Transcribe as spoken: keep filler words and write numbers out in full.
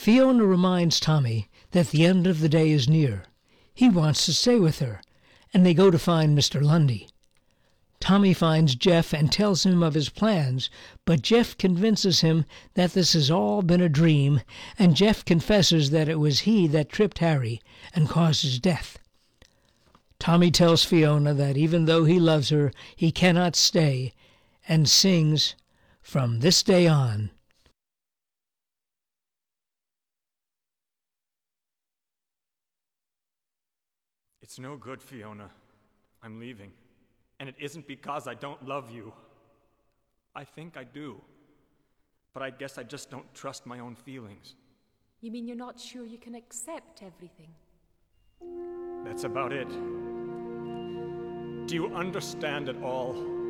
Fiona reminds Tommy that the end of the day is near. He wants to stay with her, and they go to find Mister Lundy. Tommy finds Jeff and tells him of his plans, but Jeff convinces him that this has all been a dream, and Jeff confesses that it was he that tripped Harry and caused his death. Tommy tells Fiona that even though he loves her, he cannot stay, and sings, "From this day on." It's no good, Fiona. I'm leaving. And it isn't because I don't love you. I think I do. But I guess I just don't trust my own feelings. You mean you're not sure you can accept everything? That's about it. Do you understand at all?